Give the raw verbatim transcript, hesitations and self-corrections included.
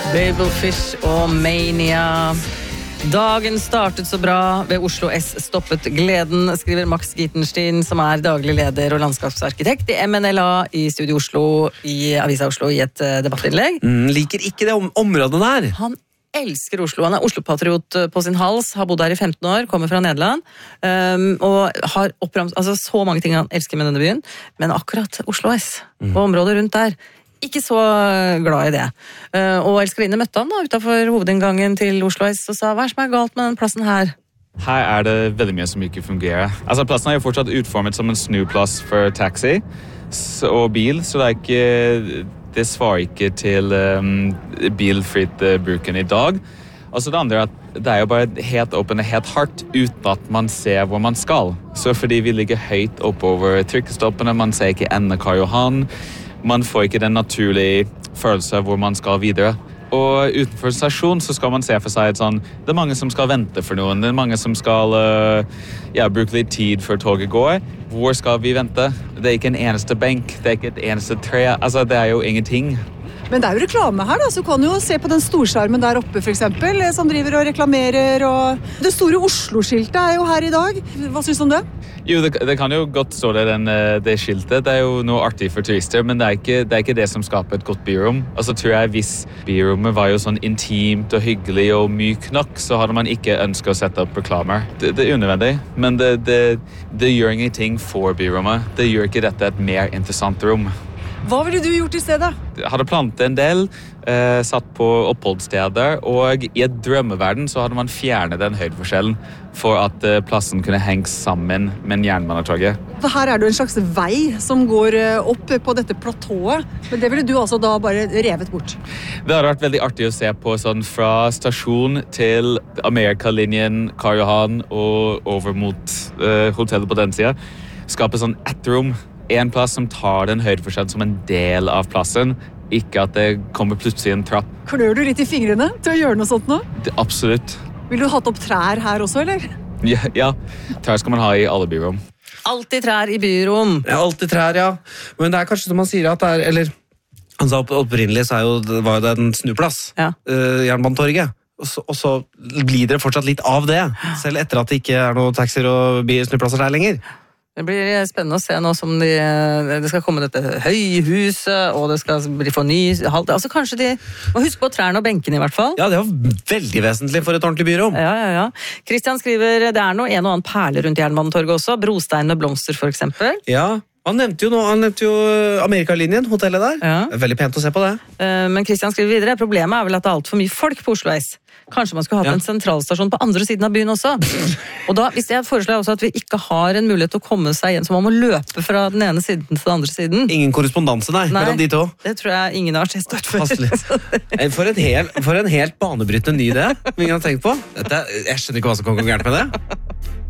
Babelfish og Mania. Dagen startet så bra, ved Oslo S stoppet gleden, skriver Max Gittenstein, som er daglig leder og landskapsarkitekt i M N L A i Studio Oslo, i Avisa Oslo, i et debattinnlegg. Mm, liker ikke det om området der. Han elsker Oslo, han er Oslo-patriot på sin hals, har bodd her i femten år, kommer fra Nederland, um, og har oppramt altså, så mange ting han elsker med denne byen, men akkurat Oslo S, mm. og området rundt der, ikke så glad i det. Uh, og elskerinne møtte han da, utenfor hovedinngangen til Oslo S, og sa, hva er som er galt med den plassen her? Her er det veldig mye som ikke fungerer. Altså, plassen er jo fortsatt utformet som en snuplass for taxi og bil, så det er ikke, det svarer ikke til um, bilfritt uh, bruken i dag. Og så det andre er at det er jo bare helt åpent og helt hardt uten at man ser hvor man skal. Så fordi vi ligger høyt oppover trykkestoppene, man ser ikke enden Karl Johan, man får ikke den naturlige følelse hvor man skal videre. Og utenfor stasjon så skal man se for seg et sånn, det er mange som skal vente for noen, det er mange som skal uh, ja, bruke litt tid før toget går. Hvor skal vi vente? Det er ikke en eneste benk, det er ikke et eneste tre, altså det er jo ingenting. Men det er jo reklame her da, så kan du jo se på den storskjermen der oppe for eksempel, som driver og reklamerer, og det store Oslo-skiltet er jo her i dag. Hva synes du om det? Jo, det, det kan jo godt stå det, den, det skiltet. Det er jo noe artig for turister, men det er ikke det, er ikke det som skaper et godt byrom. Og så tror jeg hvis byrommet var jo sånn intimt og hyggelig og myk nok, så hadde man ikke ønsket å sette opp reklamer. Det, det er unødvendig, men det, det, det gjør ingenting for byrommet. Det gjør ikke dette et mer interessant rom. Hva ville du gjort i stedet? Jeg hadde plantet en del, eh, satt på oppholdssteder, og i et drømmeverden så hadde man fjernet den høydeforskjellen for at eh, plassen kunne henge sammen med en jernbanetoget. Her er det jo en slags vei som går opp på dette platået, men det ville du altså da bare revet bort? Det hadde vært veldig artig å se på sånn fra stasjon til Amerikalinjen, Karl Johan og over mot eh, hotellet på den siden. Skape sånn ett rom. En plass som tar den høydeforskjellen som en del av plassen, ikke at det kommer plutselig en trapp. Klør du litt i fingrene til å gjøre noe sånt nå? Det, absolutt. Vil du hatt opp trær her også, eller? Ja, ja, trær skal man ha i alle byrom. Alltid trær i byrom. Ja, alltid trær, ja. Men det er kanskje som man sier at det er, eller, altså opprinnelig så er jo, det var jo det en snuplass, ja. uh, Jernbanetorget. Og så, og så lider det fortsatt litt av det, selv etter at det ikke er noen taxier og snuplasser der lenger. Det blir spennende å se nå som de, det skal komme dette høyhuset, og det skal bli for ny halt. Altså kanskje de må huske på trærne og benkene i hvert fall. Ja, det var veldig vesentlig for et ordentlig byrom. Ja, ja, ja. Christian skriver, det er noe en og annen perle rundt Jernbanetorget også, brostein med blomster for eksempel. Ja, han nevnte jo, noe, han nevnte jo Amerikalinjen, hotellet der. Ja. Veldig pent å se på det. Men Christian skriver videre, problemet er vel at det er alt for mye folk på Oslo S. Kanskje man skulle hatt ja. en sentralstasjon på andre siden av byen også. Og da, hvis jeg foreslår også at vi ikke har en mulighet til å komme seg igjen, så man må løpe fra den ene siden til den andre siden. Ingen korrespondanse, nei, nei mellom de to. Det tror jeg ingen har testet før. For en, hel, for en helt banebrytende ny idé. Ingen har tenkt på. Dette, jeg skjønner ikke hva som kan gå gærent med det.